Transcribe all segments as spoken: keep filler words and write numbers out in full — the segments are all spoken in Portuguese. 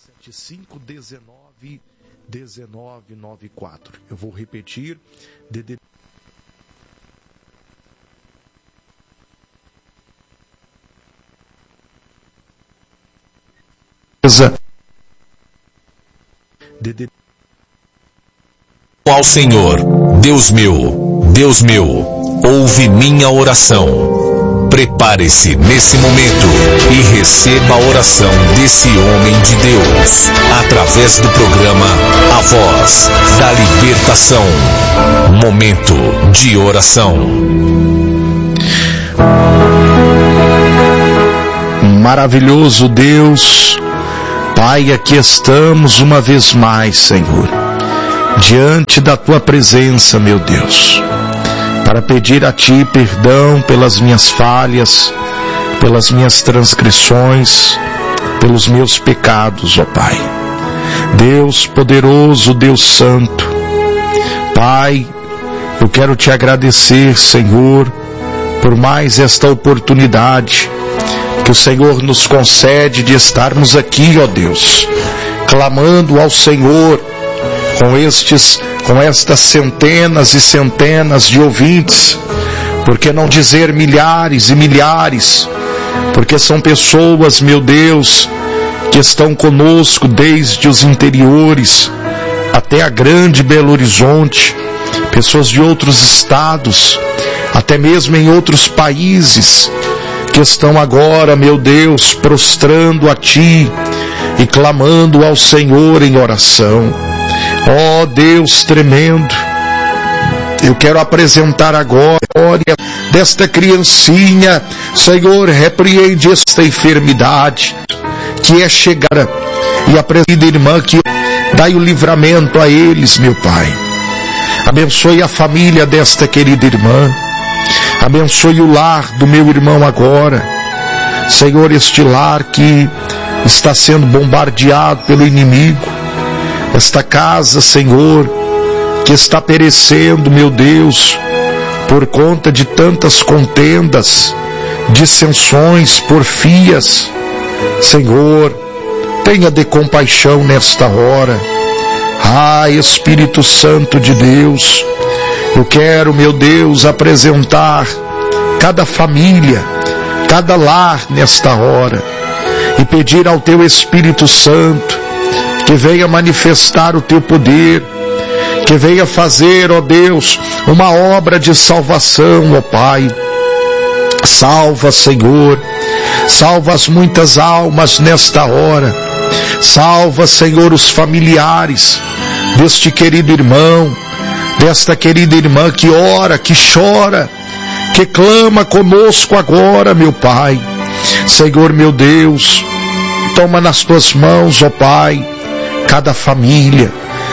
sete cinco um nove um nove nove quatro. Eu vou repetir. D D D D Ao Senhor, Deus meu, Deus meu, ouve minha oração. Prepare-se nesse momento e receba a oração desse homem de Deus, através do programa A Voz da Libertação. Momento de oração. Maravilhoso Deus, Pai, aqui estamos uma vez mais, Senhor, diante da Tua presença, meu Deus, para pedir a Ti perdão pelas minhas falhas, pelas minhas transgressões, pelos meus pecados, ó Pai. Deus poderoso, Deus santo, Pai, eu quero Te agradecer, Senhor, por mais esta oportunidade que o Senhor nos concede de estarmos aqui, ó Deus, clamando ao Senhor com estes, com estas centenas e centenas de ouvintes, por que não dizer milhares e milhares, porque são pessoas, meu Deus, que estão conosco desde os interiores até a grande Belo Horizonte, pessoas de outros estados, até mesmo em outros países, que estão agora, meu Deus, prostrando a Ti e clamando ao Senhor em oração. Ó Deus tremendo, eu quero apresentar agora a glória desta criancinha. Senhor, repreende esta enfermidade que é chegada, e a presida irmã que dai o livramento a eles, meu Pai. Abençoe a família desta querida irmã, abençoe o lar do meu irmão agora, Senhor, este lar que está sendo bombardeado pelo inimigo, esta casa, Senhor, que está perecendo, meu Deus, por conta de tantas contendas, dissensões, porfias. Senhor, tenha de compaixão nesta hora. Ah, Espírito Santo de Deus, eu quero, meu Deus, apresentar cada família, cada lar nesta hora, e pedir ao Teu Espírito Santo que venha manifestar o Teu poder, que venha fazer, ó Deus, uma obra de salvação, ó Pai. Salva, Senhor, salva as muitas almas nesta hora. Salva, Senhor, os familiares deste querido irmão, desta querida irmã que ora, que chora, que clama conosco agora, meu Pai. Senhor, meu Deus, toma nas Tuas mãos, ó Pai, cada família.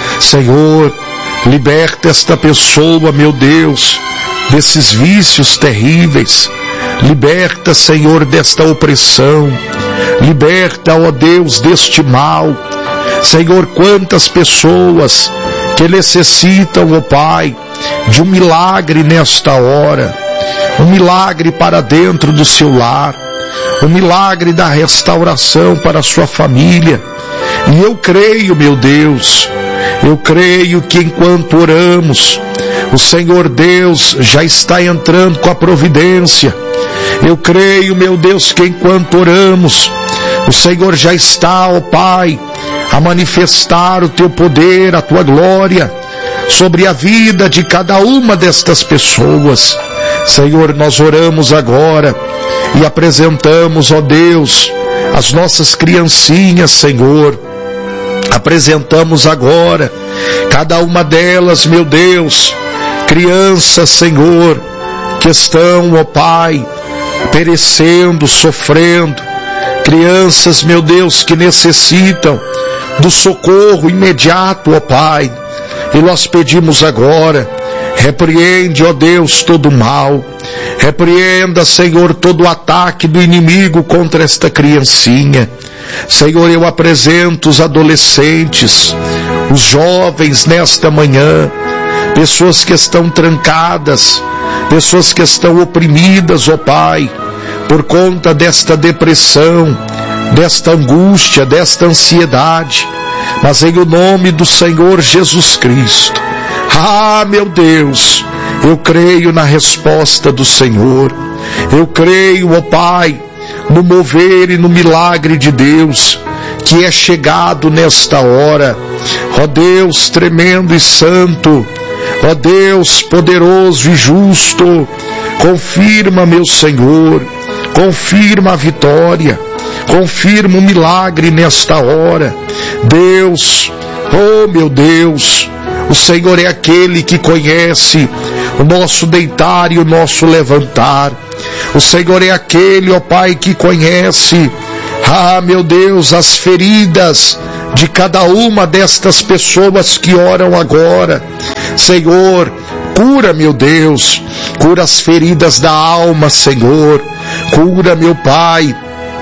Senhor, liberta esta pessoa, meu Deus, desses vícios terríveis. Liberta, Senhor, desta opressão. Liberta, ó Deus, deste mal. Senhor, quantas pessoas que necessitam, ó Pai, de um milagre nesta hora. Um milagre para dentro do seu lar. Um milagre da restauração para a sua família. E eu creio, meu Deus, eu creio que enquanto oramos, o Senhor Deus já está entrando com a providência. Eu creio, meu Deus, que enquanto oramos, o Senhor já está, ó Pai, a manifestar o Teu poder, a Tua glória, sobre a vida de cada uma destas pessoas. Senhor, nós oramos agora e apresentamos, ó Deus, as nossas criancinhas, Senhor. Apresentamos agora cada uma delas, meu Deus, crianças, Senhor, que estão, ó Pai, perecendo, sofrendo, crianças, meu Deus, que necessitam do socorro imediato, ó Pai, e nós pedimos agora, repreende, ó Deus, todo o mal, repreenda, Senhor, todo o ataque do inimigo contra esta criancinha. Senhor, eu apresento os adolescentes, os jovens nesta manhã, pessoas que estão trancadas, pessoas que estão oprimidas, ó Pai, por conta desta depressão, desta angústia, desta ansiedade, mas em o nome do Senhor Jesus Cristo. Ah, meu Deus, eu creio na resposta do Senhor, eu creio, ó Pai, no mover e no milagre de Deus, que é chegado nesta hora. Ó Deus tremendo e santo, ó Deus poderoso e justo, confirma, meu Senhor, confirma a vitória, confirma o milagre nesta hora. Deus, oh meu Deus, o Senhor é aquele que conhece o nosso deitar e o nosso levantar. O Senhor é aquele, ó Pai, que conhece, ah meu Deus, as feridas de cada uma destas pessoas que oram agora. Senhor, cura, meu Deus, cura as feridas da alma, Senhor. Cura, meu Pai,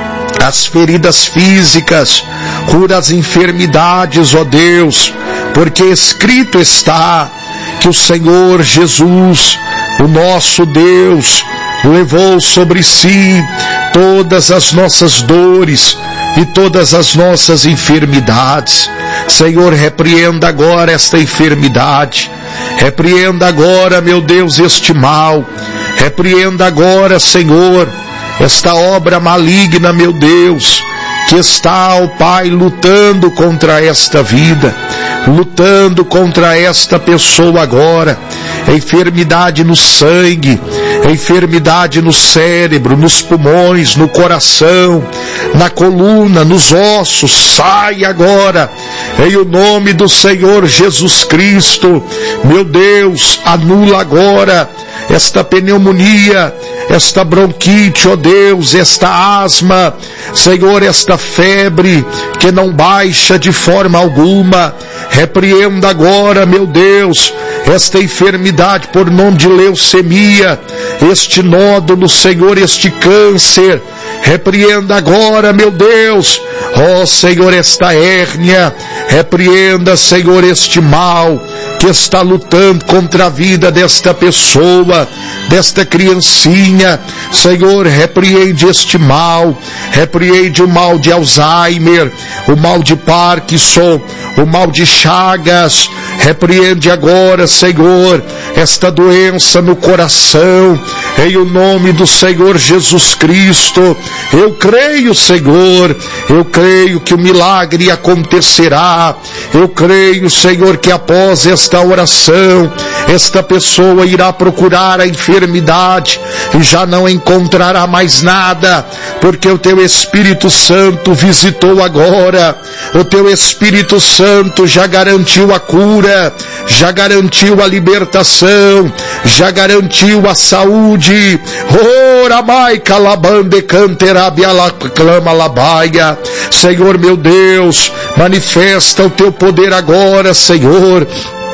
as feridas físicas, cura as enfermidades, ó Deus, porque escrito está que o Senhor Jesus, o nosso Deus, levou sobre si todas as nossas dores e todas as nossas enfermidades. Senhor, repreenda agora esta enfermidade, repreenda agora, meu Deus, este mal, repreenda agora, Senhor, esta obra maligna, meu Deus, que está, ó Pai, lutando contra esta vida, lutando contra esta pessoa agora. Enfermidade no sangue, enfermidade no cérebro, nos pulmões, no coração, na coluna, nos ossos, sai agora, em o nome do Senhor Jesus Cristo. Meu Deus, anula agora esta pneumonia, esta bronquite, ó Deus, esta asma, Senhor, esta febre que não baixa de forma alguma. Repreenda agora, meu Deus, esta enfermidade por nome de leucemia, este nódulo, Senhor, este câncer. Repreenda agora, meu Deus, ó Senhor, esta hérnia. Repreenda, Senhor, este mal que está lutando contra a vida desta pessoa, desta criancinha. Senhor, repreende este mal, repreende o mal de Alzheimer, o mal de Parkinson, o mal de Chagas. Repreende agora, Senhor, esta doença no coração, em o nome do Senhor Jesus Cristo. Eu creio, Senhor, eu creio que o milagre acontecerá. Eu creio, Senhor, que após esta oração, esta pessoa irá procurar a enfermidade e já não encontrará mais nada, porque o Teu Espírito Santo visitou agora. O Teu Espírito Santo já garantiu a cura, já garantiu a libertação, já garantiu a saúde. Ora mai calabande canterabia la clama labaia. Senhor, meu Deus, manifesta o Teu poder agora, Senhor.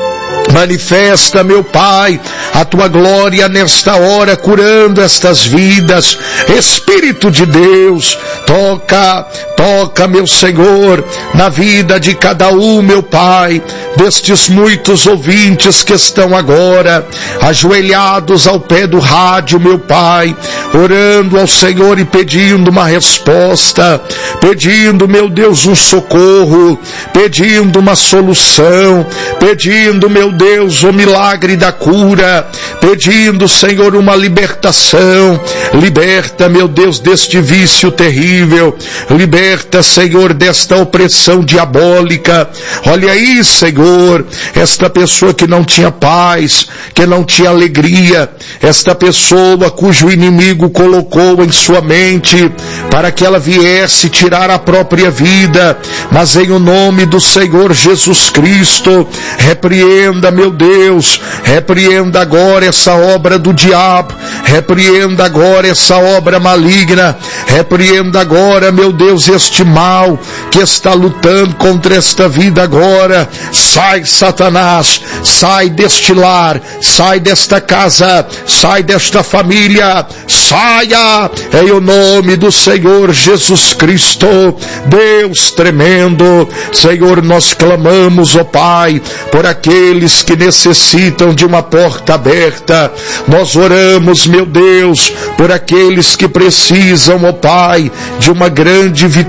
Manifesta, meu Pai, a Tua glória nesta hora, curando estas vidas. Espírito de Deus, toca, toca, meu Senhor, na vida de cada um, meu Pai, destes muitos ouvintes que estão agora ajoelhados ao pé do rádio, meu Pai, orando ao Senhor e pedindo uma resposta, pedindo, meu Deus, um socorro, pedindo uma solução, pedindo, meu Deus, o milagre da cura, pedindo, Senhor, uma libertação. Liberta, meu Deus, deste vício terrível, liberta, Senhor, desta opressão diabólica. Olha aí, Senhor, esta pessoa que não tinha paz, que não tinha alegria, esta pessoa cujo inimigo colocou em sua mente para que ela viesse tirar a própria vida, mas em o nome do Senhor Jesus Cristo, repreenda, meu Deus, repreenda agora essa obra do diabo, repreenda agora essa obra maligna, repreenda agora, meu Deus, este mal que está lutando contra esta vida agora. Sai, Satanás, sai deste lar, sai desta casa, sai desta família, saia em o nome do Senhor Jesus Cristo. Deus tremendo, Senhor, nós clamamos, ó Pai, por aqueles que necessitam de uma porta aberta. Nós oramos, meu Deus, por aqueles que precisam, ó Pai, de uma grande vitória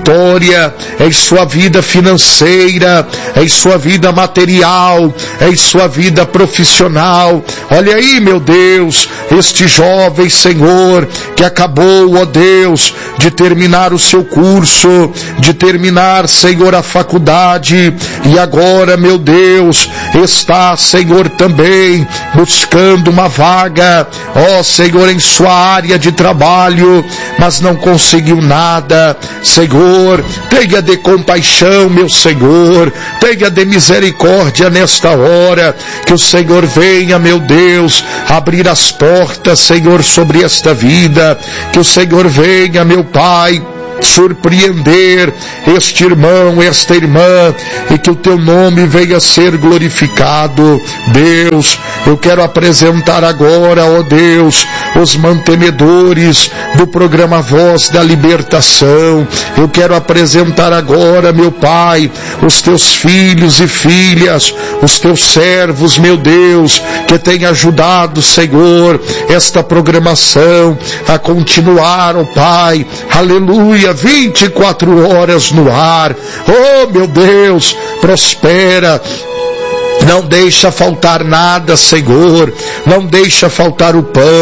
vitória em sua vida financeira, em sua vida material, em sua vida profissional. Olha aí, meu Deus, este jovem, Senhor, que acabou, ó Deus, de terminar o seu curso, de terminar, Senhor, a faculdade, e agora, meu Deus, está, Senhor, também buscando uma vaga, ó Senhor, em sua área de trabalho, mas não conseguiu nada. Senhor, tenha de compaixão, meu Senhor, tenha de misericórdia nesta hora, que o Senhor venha, meu Deus, abrir as portas, Senhor, sobre esta vida, que o Senhor venha, meu Pai, surpreender este irmão, esta irmã, e que o teu nome venha ser glorificado. Deus, eu quero apresentar agora, ó Deus, os mantenedores do programa Voz da Libertação. Eu quero apresentar agora, meu Pai, os teus filhos e filhas, os teus servos, meu Deus, que têm ajudado, Senhor, esta programação a continuar, ó Pai, aleluia, vinte e quatro horas no ar. Oh, meu Deus, prospera. Não deixa faltar nada, Senhor. Não deixa faltar o pão.